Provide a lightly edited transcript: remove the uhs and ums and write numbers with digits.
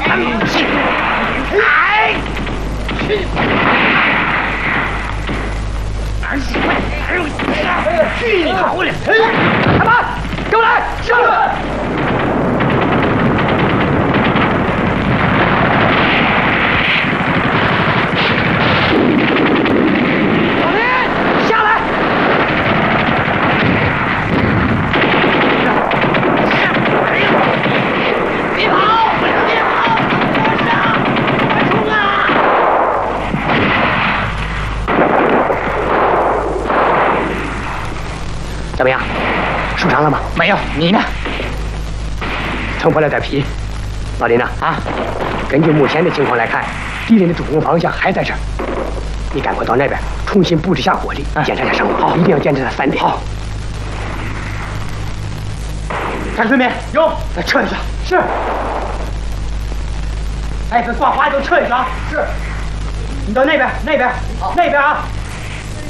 去好了！开门，给我来！是。老林，下来！别跑！别跑！快冲啊！ 怎么样，受伤了吗？没有，你呢？蹭破了点皮。老林呐，根据目前的情况来看，敌人的主攻方向还在这儿。你赶快到那边重新布置下火力，检查下伤亡。好，一定要坚持到3点。好。看对面有，再撤一下。是。哎，这挂花都撤一下啊。是。你到那边，好，那边啊。